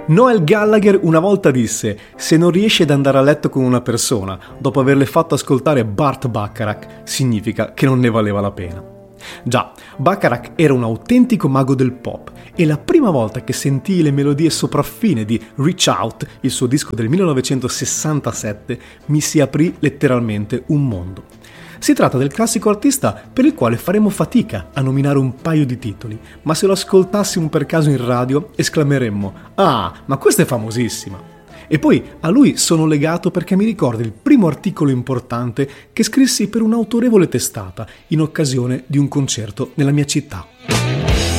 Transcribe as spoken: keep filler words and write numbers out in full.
Noel Gallagher una volta disse: se non riesci ad andare a letto con una persona dopo averle fatto ascoltare Burt Bacharach, significa che non ne valeva la pena. Già, Bacharach era un autentico mago del pop e la prima volta che sentii le melodie sopraffine di Reach Out, il suo disco del millenovecentosessantasette, mi si aprì letteralmente un mondo. Si tratta del classico artista per il quale faremo fatica a nominare un paio di titoli, ma se lo ascoltassimo per caso in radio esclameremmo: ah, ma questa è famosissima! E poi a lui sono legato perché mi ricorda il primo articolo importante che scrissi per un'autorevole testata in occasione di un concerto nella mia città.